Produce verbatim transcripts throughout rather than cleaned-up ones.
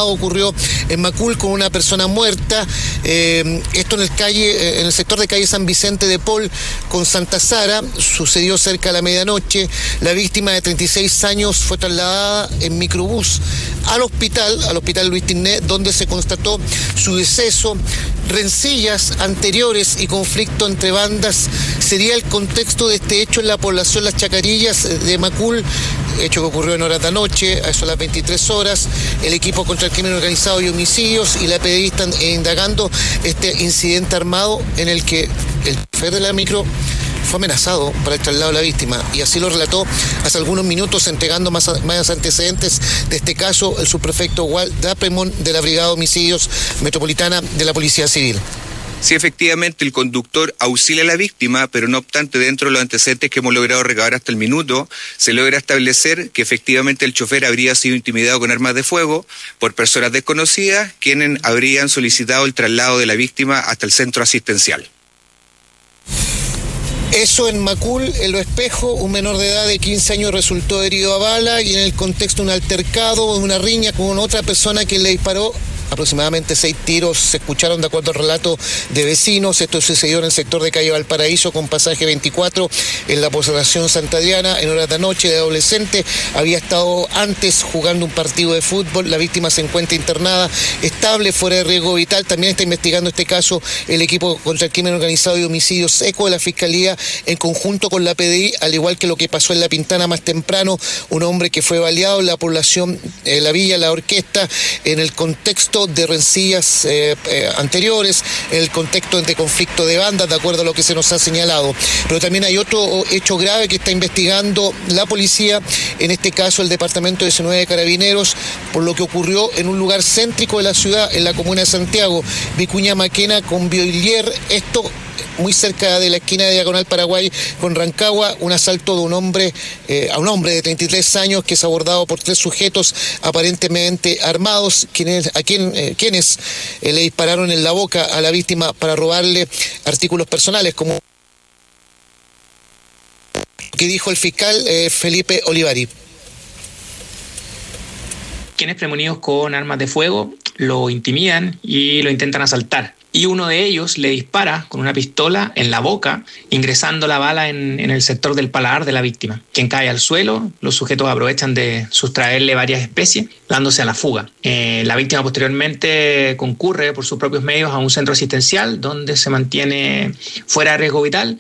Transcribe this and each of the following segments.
armado ocurrió en Macul con una persona muerta. Eh, esto en el calle, en el sector de calle San Vicente de Paul con Santa Sara. Sucedió cerca de la medianoche. La víctima de treinta y seis años fue trasladada en microbús al hospital, al hospital Luis Tinné, donde se constató su deceso. Rencillas anteriores y conflicto entre bandas sería el contexto de este hecho en la población Las Chacarillas de Macul, hecho que ocurrió en horas de anoche, a eso las veintitrés horas. El equipo contra el crimen organizado y homicidios y la P D I están indagando este incidente armado en el que el chofer de la micro fue amenazado para el traslado de la víctima, y así lo relató hace algunos minutos, entregando más, más antecedentes de este caso el subprefecto Walt Dapremont de la Brigada de Homicidios Metropolitana de la Policía Civil. Sí, efectivamente, el conductor auxilia a la víctima, pero no obstante, dentro de los antecedentes que hemos logrado recabar hasta el minuto, se logra establecer que efectivamente el chofer habría sido intimidado con armas de fuego por personas desconocidas, quienes habrían solicitado el traslado de la víctima hasta el centro asistencial. Eso en Macul. En Lo Espejo, un menor de edad de quince años resultó herido a bala, y en el contexto de un altercado, una riña con otra persona que le disparó aproximadamente seis tiros. Se escucharon de acuerdo al relato de vecinos. Esto sucedió en el sector de calle Valparaíso con pasaje veinticuatro en la población Santa Adriana en horas de noche. De adolescente había estado antes jugando un partido de fútbol. La víctima se encuentra internada, estable, fuera de riesgo vital. También está investigando este caso el equipo contra el crimen organizado y homicidios ECO de la Fiscalía en conjunto con la P D I, al igual que lo que pasó en La Pintana más temprano, un hombre que fue baleado en la población eh, La Villa, La Orquesta, en el contexto de rencillas eh, eh, anteriores, en el contexto de conflicto de bandas, de acuerdo a lo que se nos ha señalado. Pero también hay otro hecho grave que está investigando la policía, en este caso el Departamento diecinueve de Carabineros, por lo que ocurrió en un lugar céntrico de la ciudad, en la comuna de Santiago, Vicuña Maquena con Bioilier. Esto muy cerca de la esquina de Diagonal Paraguay con Rancagua, un asalto de un hombre, eh, a un hombre de treinta y tres años que es abordado por tres sujetos aparentemente armados, quienes, a quien, eh, quienes eh, le dispararon en la boca a la víctima para robarle artículos personales, como que dijo el fiscal eh, Felipe Olivari. Quienes premonidos con armas de fuego lo intimidan y lo intentan asaltar. Y uno de ellos le dispara con una pistola en la boca, ingresando la bala en, en el sector del paladar de la víctima, quien cae al suelo. Los sujetos aprovechan de sustraerle varias especies, dándose a la fuga. Eh, la víctima posteriormente concurre por sus propios medios a un centro asistencial, donde se mantiene fuera de riesgo vital.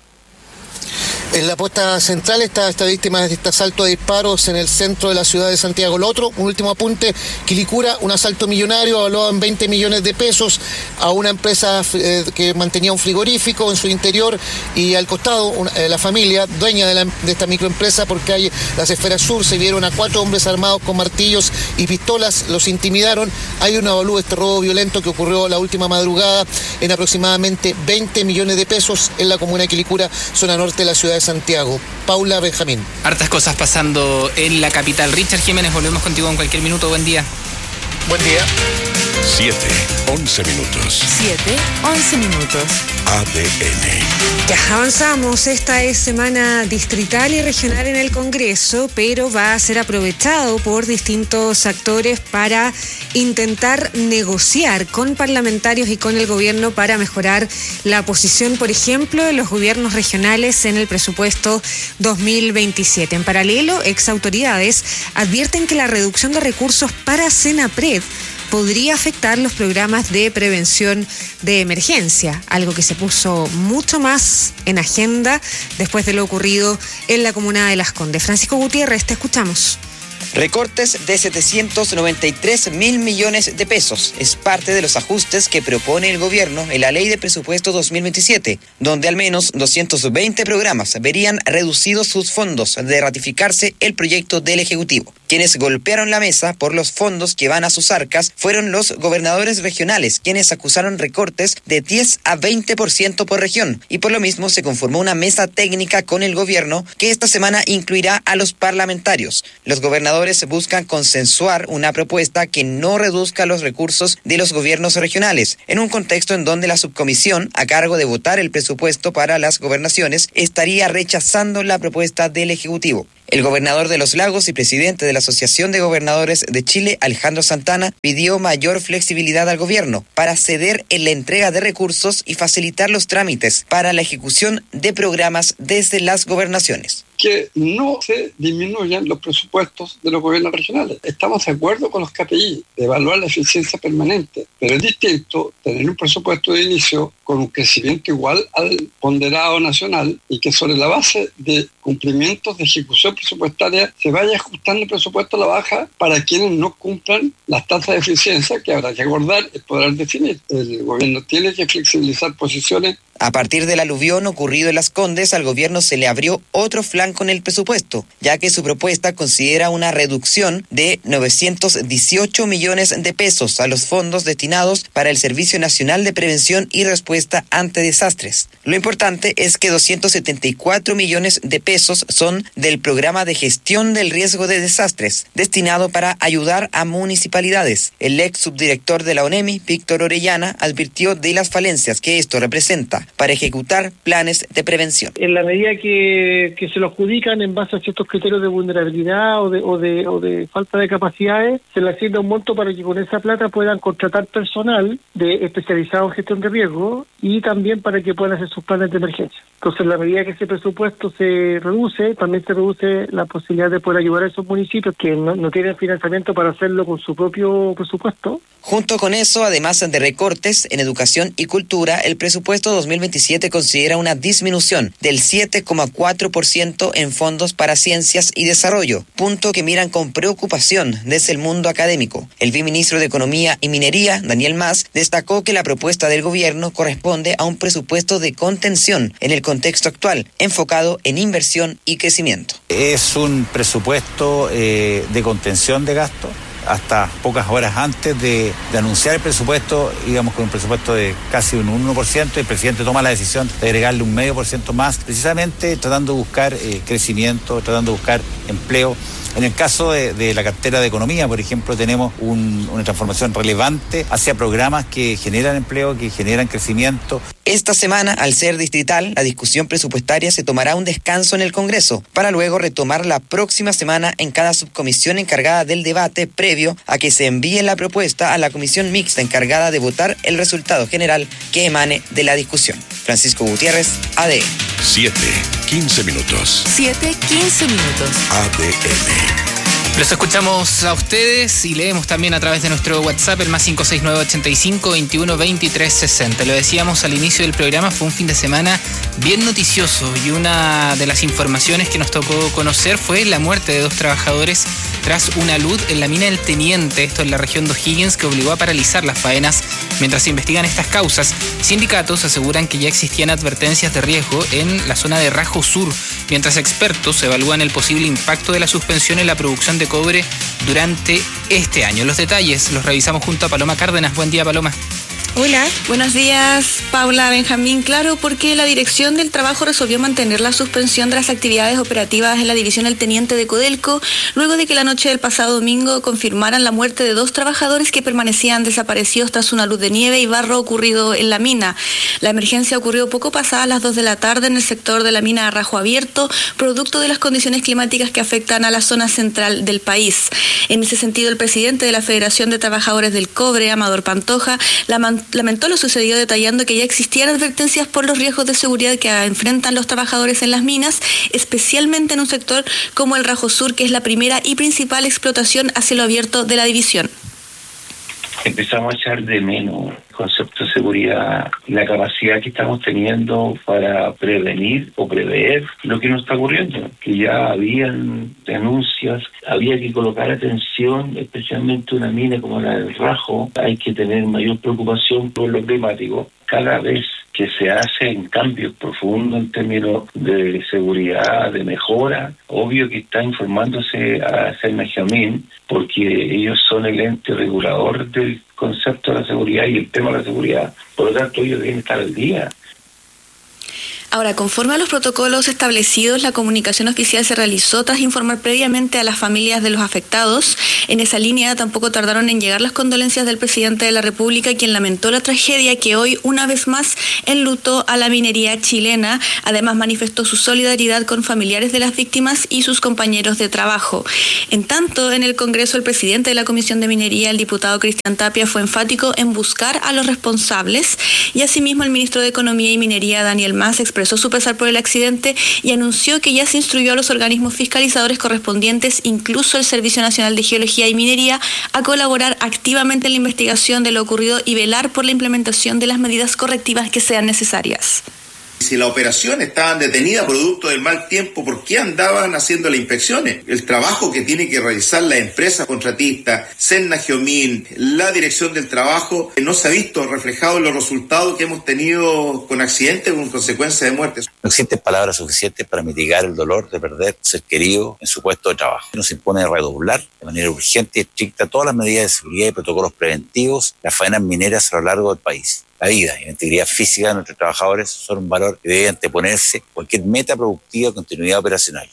En la puesta central está esta víctima de este asalto de disparos en el centro de la ciudad de Santiago. Lo otro, un último apunte, Quilicura, un asalto millonario evaluado en veinte millones de pesos a una empresa eh, que mantenía un frigorífico en su interior, y al costado una, eh, la familia dueña de, la, de esta microempresa por calle Las Esferas Sur. Se vieron a cuatro hombres armados con martillos y pistolas, los intimidaron. Hay una evalúa este robo violento que ocurrió la última madrugada en aproximadamente veinte millones de pesos en la comuna de Quilicura, zona norte de la ciudad de Santiago. Paula Benjamín. Hartas cosas pasando en la capital. Richard Jiménez, volvemos contigo en cualquier minuto. Buen día. Buen día. siete, once minutos. siete, once minutos. A D N. Ya avanzamos. Esta es semana distrital y regional en el Congreso, pero va a ser aprovechado por distintos actores para intentar negociar con parlamentarios y con el gobierno para mejorar la posición, por ejemplo, de los gobiernos regionales en el presupuesto dos mil veintisiete. En paralelo, ex autoridades advierten que la reducción de recursos para Senapred podría afectar los programas de prevención de emergencia, algo que se puso mucho más en agenda después de lo ocurrido en la comuna de Las Condes. Francisco Gutiérrez, te escuchamos. Recortes de setecientos noventa y tres mil millones de pesos. Es parte de los ajustes que propone el gobierno en la Ley de Presupuesto dos mil veintisiete, donde al menos doscientos veinte programas verían reducidos sus fondos de ratificarse el proyecto del Ejecutivo. Quienes golpearon la mesa por los fondos que van a sus arcas fueron los gobernadores regionales, quienes acusaron recortes de diez a veinte por ciento por región, y por lo mismo se conformó una mesa técnica con el gobierno que esta semana incluirá a los parlamentarios. Los gobernadores gobernadores buscan consensuar una propuesta que no reduzca los recursos de los gobiernos regionales, en un contexto en donde la subcomisión, a cargo de votar el presupuesto para las gobernaciones, estaría rechazando la propuesta del Ejecutivo. El gobernador de Los Lagos y presidente de la Asociación de Gobernadores de Chile, Alejandro Santana, pidió mayor flexibilidad al gobierno para ceder en la entrega de recursos y facilitar los trámites para la ejecución de programas desde las gobernaciones. Que no se disminuyan los presupuestos de los gobiernos regionales. Estamos de acuerdo con los K P I, de evaluar la eficiencia permanente, pero es distinto tener un presupuesto de inicio con un crecimiento igual al ponderado nacional y que sobre la base de cumplimientos de ejecución presupuestaria se vaya ajustando el presupuesto a la baja para quienes no cumplan las tasas de eficiencia que habrá que acordar y podrán definir. El gobierno tiene que flexibilizar posiciones. A partir del aluvión ocurrido en Las Condes, al gobierno se le abrió otro flanco en el presupuesto, ya que su propuesta considera una reducción de novecientos dieciocho millones de pesos a los fondos destinados para el Servicio Nacional de Prevención y Respuesta ante Desastres. Lo importante es que doscientos setenta y cuatro millones de pesos son del Programa de Gestión del Riesgo de Desastres, destinado para ayudar a municipalidades. El ex subdirector de la ONEMI, Víctor Orellana, advirtió de las falencias que esto representa para ejecutar planes de prevención. En la medida que, que se lo adjudican en base a ciertos criterios de vulnerabilidad o de, o de, o de falta de capacidades, se le asigna un monto para que con esa plata puedan contratar personal de especializado en gestión de riesgo y también para que puedan hacer sus planes de emergencia. Entonces, en la medida que ese presupuesto se reduce, también se reduce la posibilidad de poder ayudar a esos municipios que no, no tienen financiamiento para hacerlo con su propio presupuesto. Junto con eso, además de recortes en educación y cultura, el presupuesto dos mil veintisiete considera una disminución del siete coma cuatro por ciento en fondos para ciencias y desarrollo, punto que miran con preocupación desde el mundo académico. El viceministro de Economía y Minería, Daniel Mas, destacó que la propuesta del gobierno corresponde a un presupuesto de contención en el contexto actual, enfocado en inversión y crecimiento. Es un presupuesto eh, de contención de gasto. Hasta pocas horas antes de, de anunciar el presupuesto, íbamos con un presupuesto de casi un uno por ciento y el presidente toma la decisión de agregarle un medio por ciento más, precisamente tratando de buscar eh, crecimiento, tratando de buscar empleo. En el caso de, de la cartera de economía, por ejemplo, tenemos un, una transformación relevante hacia programas que generan empleo, que generan crecimiento. Esta semana, al ser distrital, la discusión presupuestaria se tomará un descanso en el Congreso, para luego retomar la próxima semana en cada subcomisión encargada del debate previo a que se envíe la propuesta a la comisión mixta encargada de votar el resultado general que emane de la discusión. Francisco Gutiérrez, A D N. siete, quince minutos. siete, quince minutos. A D N. Los escuchamos a ustedes y leemos también a través de nuestro WhatsApp, el más cinco seis nueve ochenta y cinco veintiuno veintitrés sesenta. Lo decíamos al inicio del programa, fue un fin de semana bien noticioso y una de las informaciones que nos tocó conocer fue la muerte de dos trabajadores tras una luz en la mina del Teniente, esto en la región de O'Higgins, que obligó a paralizar las faenas mientras se investigan estas causas. Sindicatos aseguran que ya existían advertencias de riesgo en la zona de Rajo Sur, mientras expertos evalúan el posible impacto de la suspensión en la producción de cobre durante este año. Los detalles los revisamos junto a Paloma Cárdenas. Buen día, Paloma. Hola. Buenos días, Paula, Benjamín. Claro, porque la Dirección del Trabajo resolvió mantener la suspensión de las actividades operativas en la división El Teniente de Codelco, luego de que la noche del pasado domingo confirmaran la muerte de dos trabajadores que permanecían desaparecidos tras una luz de nieve y barro ocurrido en la mina. La emergencia ocurrió poco pasadas las dos de la tarde en el sector de la mina Rajo Abierto, producto de las condiciones climáticas que afectan a la zona central del país. En ese sentido, el presidente de la Federación de Trabajadores del Cobre, Amador Pantoja, la man- lamentó lo sucedido, detallando que ya existían advertencias por los riesgos de seguridad que enfrentan los trabajadores en las minas, especialmente en un sector como el Rajo Sur, que es la primera y principal explotación a cielo abierto de la división. Empezamos a echar de menos el concepto de seguridad, la capacidad que estamos teniendo para prevenir o prever lo que nos está ocurriendo, que ya habían denuncias, había que colocar atención, especialmente una mina como la del Rajo, hay que tener mayor preocupación por lo climático. Cada vez que se hacen cambios profundos en términos de seguridad, de mejora, obvio que está informándose a Benjamín, porque ellos son el ente regulador del concepto de la seguridad y el tema de la seguridad. Por lo tanto, ellos deben estar al día. Ahora, conforme a los protocolos establecidos, la comunicación oficial se realizó tras informar previamente a las familias de los afectados. En esa línea tampoco tardaron en llegar las condolencias del presidente de la República, quien lamentó la tragedia que hoy, una vez más, enlutó a la minería chilena. Además, manifestó su solidaridad con familiares de las víctimas y sus compañeros de trabajo. En tanto, en el Congreso, el presidente de la Comisión de Minería, el diputado Cristian Tapia, fue enfático en buscar a los responsables, y asimismo el ministro de Economía y Minería, Daniel Mas, expresó expresó su pesar por el accidente y anunció que ya se instruyó a los organismos fiscalizadores correspondientes, incluso el Servicio Nacional de Geología y Minería, a colaborar activamente en la investigación de lo ocurrido y velar por la implementación de las medidas correctivas que sean necesarias. Si la operación estaba detenida producto del mal tiempo, ¿por qué andaban haciendo las inspecciones? El trabajo que tiene que realizar la empresa contratista, Serna Geomin, la dirección del trabajo, no se ha visto reflejado en los resultados que hemos tenido con accidentes con consecuencia de muerte. No existen palabras suficientes para mitigar el dolor de perder ser querido en su puesto de trabajo. Nos impone redoblar de manera urgente y estricta todas las medidas de seguridad y protocolos preventivos las faenas mineras a lo largo del país. La vida y la integridad física de nuestros trabajadores son un valor que debe anteponerse cualquier meta productiva o continuidad operacional.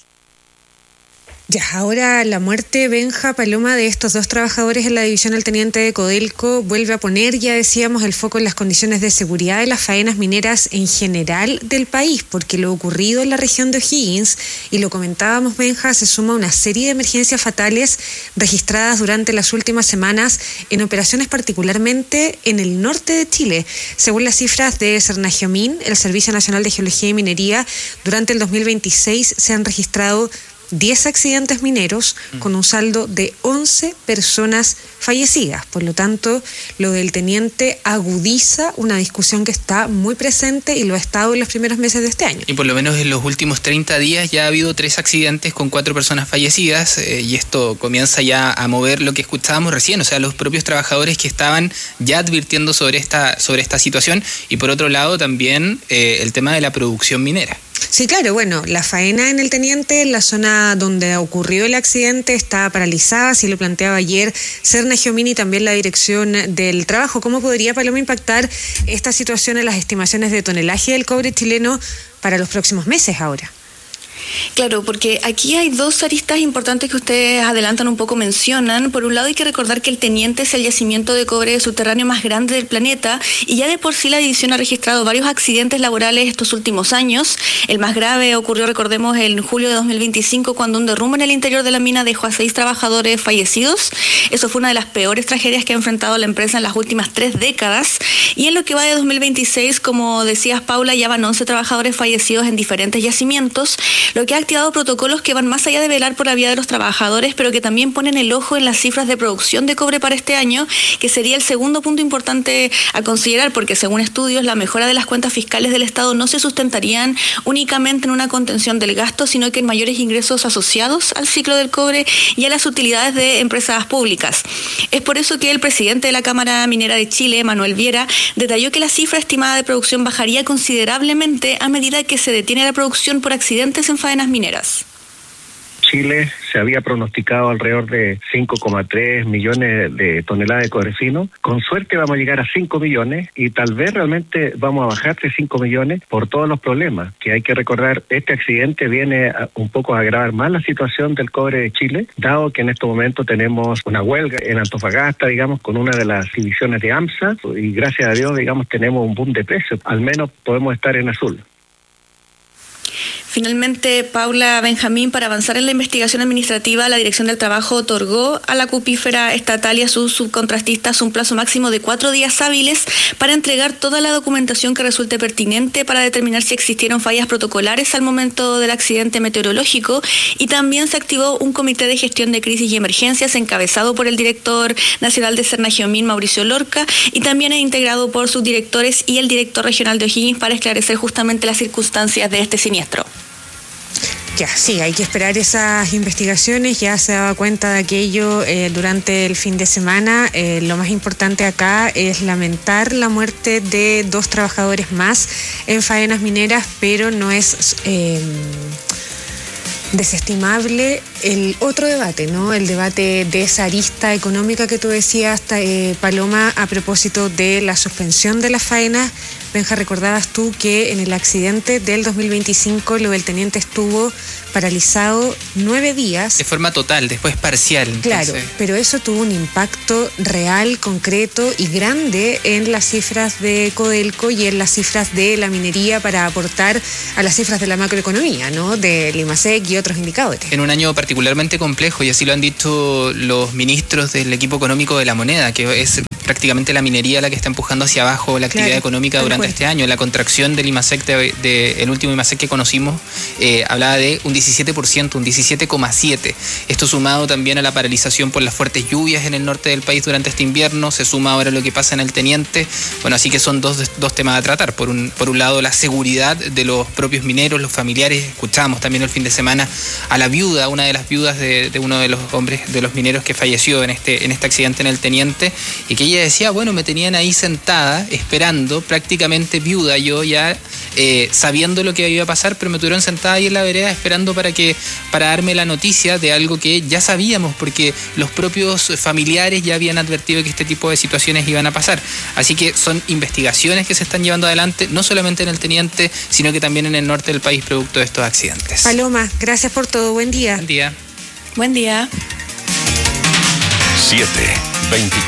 Ya, ahora la muerte, Benja, Paloma, de estos dos trabajadores en la división del Teniente de Codelco vuelve a poner, ya decíamos, el foco en las condiciones de seguridad de las faenas mineras en general del país, porque lo ocurrido en la región de O'Higgins, y lo comentábamos, Benja, se suma a una serie de emergencias fatales registradas durante las últimas semanas en operaciones particularmente en el norte de Chile. Según las cifras de Serna Geomin, el Servicio Nacional de Geología y Minería, durante el dos mil veintiséis se han registrado diez accidentes mineros con un saldo de once personas fallecidas. Por lo tanto, lo del teniente agudiza una discusión que está muy presente y lo ha estado en los primeros meses de este año. Y por lo menos en los últimos treinta días ya ha habido tres accidentes con cuatro personas fallecidas, eh, y esto comienza ya a mover lo que escuchábamos recién, o sea, los propios trabajadores que estaban ya advirtiendo sobre esta, sobre esta situación, y por otro lado también eh, el tema de la producción minera. Sí, claro, bueno, la faena en el Teniente, en la zona donde ocurrió el accidente, está paralizada, así lo planteaba ayer Serna Geomin y también la Dirección del Trabajo. ¿Cómo podría, Paloma, impactar esta situación en las estimaciones de tonelaje del cobre chileno para los próximos meses ahora? Claro, porque aquí hay dos aristas importantes que ustedes adelantan un poco, mencionan. Por un lado, hay que recordar que el Teniente es el yacimiento de cobre subterráneo más grande del planeta, y ya de por sí la división ha registrado varios accidentes laborales estos últimos años. El más grave ocurrió, recordemos, en julio de dos mil veinticinco, cuando un derrumbe en el interior de la mina dejó a seis trabajadores fallecidos. Eso fue una de las peores tragedias que ha enfrentado la empresa en las últimas tres décadas. Y en lo que va de dos mil veintiséis, como decías, Paula, ya van once trabajadores fallecidos en diferentes yacimientos, lo que ha activado protocolos que van más allá de velar por la vida de los trabajadores, pero que también ponen el ojo en las cifras de producción de cobre para este año, que sería el segundo punto importante a considerar, porque según estudios, la mejora de las cuentas fiscales del Estado no se sustentarían únicamente en una contención del gasto, sino que en mayores ingresos asociados al ciclo del cobre y a las utilidades de empresas públicas. Es por eso que el presidente de la Cámara Minera de Chile, Manuel Viera, detalló que la cifra estimada de producción bajaría considerablemente a medida que se detiene la producción por accidentes en faenas mineras. Chile se había pronosticado alrededor de cinco coma tres millones de toneladas de cobre fino. Con suerte vamos a llegar a cinco millones y tal vez realmente vamos a bajar de cinco millones por todos los problemas. Que hay que recordar, este accidente viene a, un poco a agravar más la situación del cobre de Chile, dado que en este momento tenemos una huelga en Antofagasta, digamos, con una de las divisiones de AMSA, y gracias a Dios, digamos, tenemos un boom de precios. Al menos podemos estar en azul. Finalmente, Paula, Benjamín, para avanzar en la investigación administrativa, la Dirección del Trabajo otorgó a la cupífera estatal y a sus subcontratistas un plazo máximo de cuatro días hábiles para entregar toda la documentación que resulte pertinente para determinar si existieron fallas protocolares al momento del accidente meteorológico, y también se activó un comité de gestión de crisis y emergencias encabezado por el director nacional de Serna Geomin, Mauricio Lorca, y también es integrado por subdirectores y el director regional de O'Higgins para esclarecer justamente las circunstancias de este siniestro. Ya, sí, hay que esperar esas investigaciones. Ya se daba cuenta de aquello eh, durante el fin de semana. Eh, lo más importante acá es lamentar la muerte de dos trabajadores más en faenas mineras, pero no es eh, desestimable el otro debate, ¿no? El debate de esa arista económica que tú decías, eh, Paloma, a propósito de la suspensión de las faenas. Benja, recordabas tú que en el accidente del dos mil veinticinco lo del teniente estuvo paralizado nueve días. De forma total, después parcial. Claro, entonces... pero eso tuvo un impacto real, concreto y grande en las cifras de Codelco y en las cifras de la minería para aportar a las cifras de la macroeconomía, ¿no? De Limasec y otros indicadores. En un año particularmente complejo, y así lo han dicho los ministros del equipo económico de la moneda, que es prácticamente la minería la que está empujando hacia abajo la actividad claro, económica durante este año. La contracción del Limasec, de, de, el último Limasec que conocimos, eh, hablaba de un diecisiete por ciento, un diecisiete coma siete por ciento. Esto sumado también a la paralización por las fuertes lluvias en el norte del país durante este invierno, se suma ahora lo que pasa en el Teniente. Bueno, así que son dos, dos temas a tratar. Por un, por un lado, la seguridad de los propios mineros, los familiares. Escuchábamos también el fin de semana a la viuda, una de las viudas de, de uno de los hombres, de los mineros que falleció en este, en este accidente en el Teniente, y que ella decía, bueno, me tenían ahí sentada, esperando, prácticamente viuda yo ya, eh, sabiendo lo que iba a pasar, pero me tuvieron sentada ahí en la vereda esperando para que para darme la noticia de algo que ya sabíamos, porque los propios familiares ya habían advertido que este tipo de situaciones iban a pasar. Así que son investigaciones que se están llevando adelante, no solamente en el Teniente, sino que también en el norte del país, producto de estos accidentes. Paloma, gracias por todo. Buen día. Buen día. Buen día. siete veinte